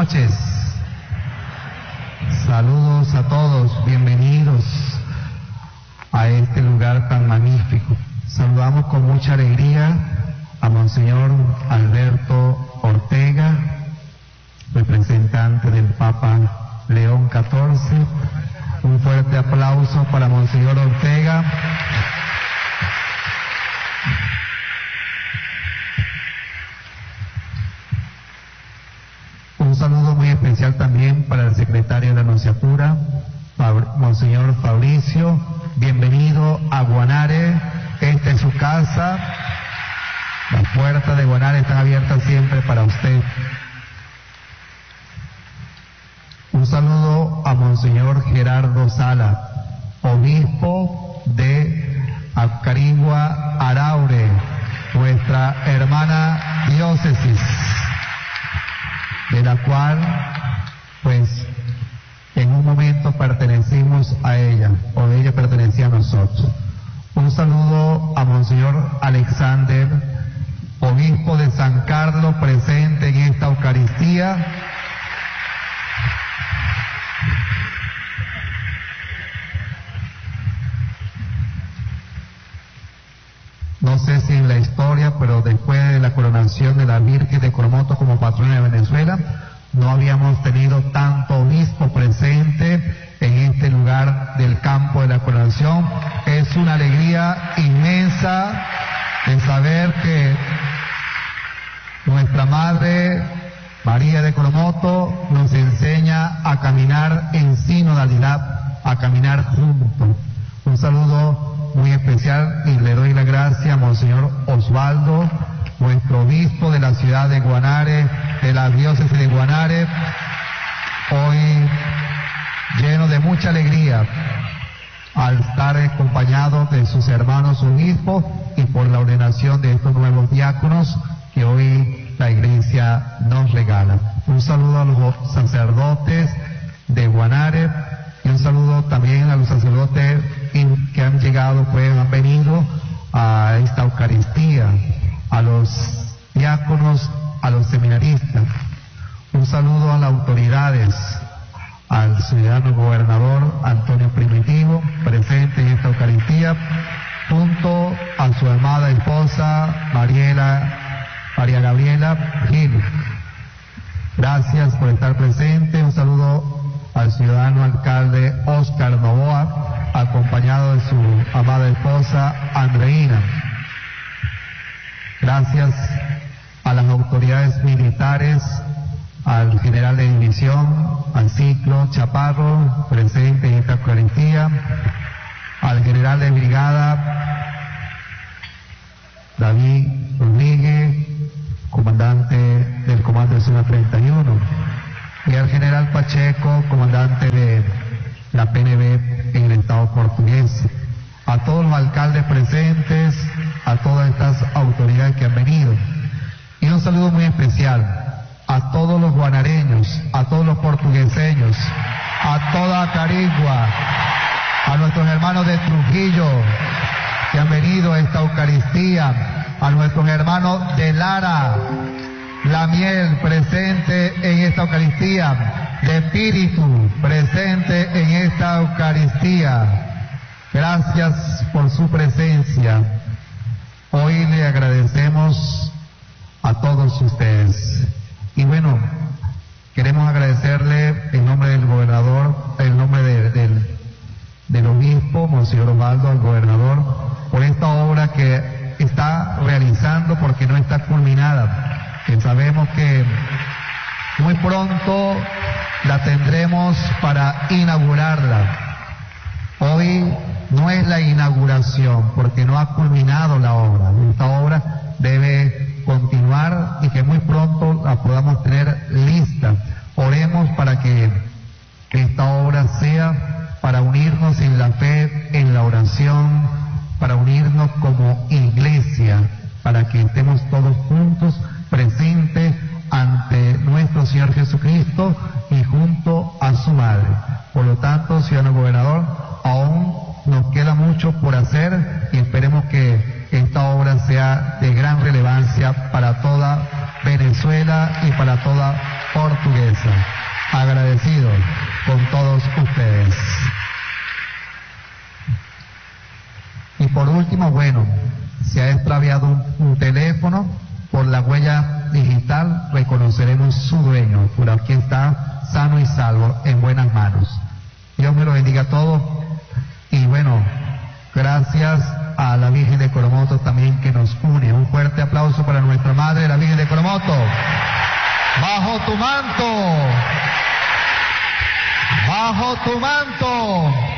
noches. Saludos a todos, bienvenidos a este lugar tan magnífico. Saludamos con mucha alegría a Monseñor Alberto Ortega, representante del Papa León XIV. Un fuerte aplauso para Monseñor Ortega. Un saludo muy especial también para el secretario de la Nunciatura, Monseñor Fabricio. Bienvenido a Guanare, esta es su casa. Las puertas de Guanare están abiertas siempre para usted. Un saludo a Monseñor Gerardo Sala, obispo de Acarigua Araure, nuestra hermana diócesis, de la cual, pues, en un momento pertenecimos a ella, o ella pertenecía a nosotros. Un saludo a Monseñor Alexander, obispo de San Carlos, presente en esta Eucaristía. No sé si en la historia, pero después de la coronación de la Virgen de Coromoto como patrona de Venezuela, no habíamos tenido tanto obispo presente en este lugar del campo de la coronación. Es una alegría inmensa de saber que nuestra Madre María de Coromoto nos enseña a caminar en sinodalidad, a caminar juntos. Un saludo muy especial y le doy la gracia a Monseñor Osvaldo, nuestro obispo de la ciudad de Guanare, de la diócesis de Guanare, hoy lleno de mucha alegría al estar acompañado de sus hermanos obispos y por la ordenación de estos nuevos diáconos que hoy la Iglesia nos regala. Un saludo a los sacerdotes de Guanare y un saludo también a los sacerdotes que han llegado, pues han venido a esta Eucaristía, a los diáconos, a los seminaristas. Un saludo a las autoridades, al ciudadano gobernador Antonio Primitivo, presente en esta Eucaristía, junto a su amada esposa María Gabriela Gil. Gracias por estar presente. Un saludo al ciudadano alcalde Óscar Novoa, acompañado de su amada esposa Andreina. Gracias a las autoridades militares, al general de división, al Ciclo Chaparro, presente en esta Eucaristía, al general de brigada David Rodríguez, comandante del Comando de Zona 31, y al general Pacheco, comandante de la PNB en el Estado portugués, a todos los alcaldes presentes, a todas estas autoridades que han venido, y un saludo muy especial a todos los guanareños, a todos los portugueseños, a toda Acarigua, a nuestros hermanos de Trujillo que han venido a esta Eucaristía, a nuestros hermanos de Lara, La Miel, presente en esta Eucaristía, de Espíritu, presente en esta Eucaristía. Gracias por su presencia. Hoy le agradecemos a todos ustedes. Y bueno, queremos agradecerle en nombre del gobernador, en nombre del obispo, Monseñor Osvaldo, al gobernador, por esta obra que está realizando porque no está culminada. Que sabemos que muy pronto la tendremos para inaugurarla. Hoy no es la inauguración porque no ha culminado la obra. Esta obra debe continuar y que muy pronto la podamos tener lista. Oremos para que esta obra sea para unirnos en la fe, en la oración, para unirnos como iglesia, para que estemos todos juntos presentes ante nuestro Señor Jesucristo y junto a su Madre. Por lo tanto, ciudadano gobernador, aún nos queda mucho por hacer y esperemos que esta obra sea de gran relevancia para toda Venezuela y para toda Portuguesa. Agradecido con todos ustedes. Y por último, bueno, se ha extraviado un teléfono. Por la huella digital reconoceremos su dueño, por aquí está sano y salvo, en buenas manos. Dios me lo bendiga a todos. Y bueno, gracias a la Virgen de Coromoto también que nos une. Un fuerte aplauso para nuestra Madre, la Virgen de Coromoto. Bajo tu manto, bajo tu manto.